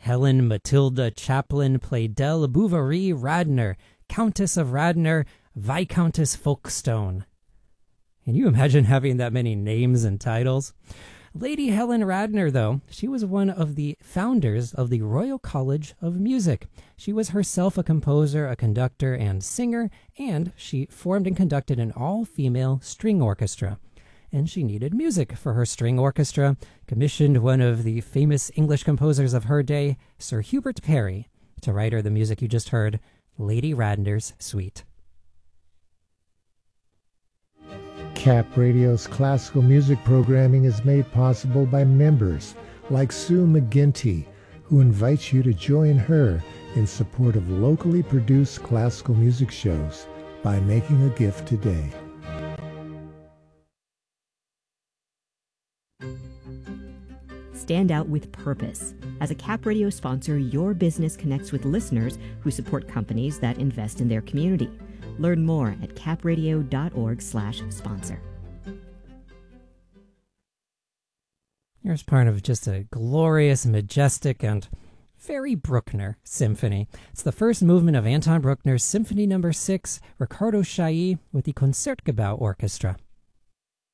Helen Matilda Chaplin Pleydell Bouverie Radnor, Countess of Radnor, Viscountess Folkestone. Can you imagine having that many names and titles? Lady Helen Radnor, though, she was one of the founders of the Royal College of Music. She was herself a composer, a conductor, and singer, and she formed and conducted an all-female string orchestra. And she needed music for her string orchestra, commissioned one of the famous English composers of her day, Sir Hubert Parry, to write her the music you just heard, Lady Radnor's Suite. Cap Radio's classical music programming is made possible by members like Sue McGinty, who invites you to join her in support of locally produced classical music shows by making a gift today. Stand out with purpose. As a Cap Radio sponsor, your business connects with listeners who support companies that invest in their community. Learn more at capradio.org/sponsor. Here's part of just a glorious, majestic, and very Bruckner symphony. It's the first movement of Anton Bruckner's Symphony No. 6, Riccardo Chailly with the Concertgebouw Orchestra.